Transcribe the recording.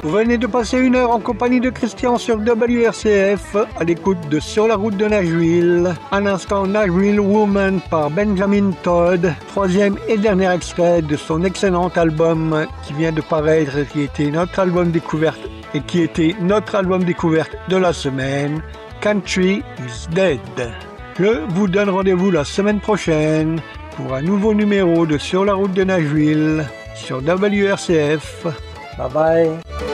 Vous venez de passer une heure en compagnie de Christian sur WRCF, à l'écoute de Sur la route de Nashville. Un instant Nashville Woman par Benjamin Todd, troisième et dernier extrait de son excellent album qui vient de paraître, qui était notre album découverte et qui était notre album découverte de la semaine, Country is Dead. Je vous donne rendez-vous la semaine prochaine pour un nouveau numéro de Sur la route de Nashville sur WRCF. Bye bye.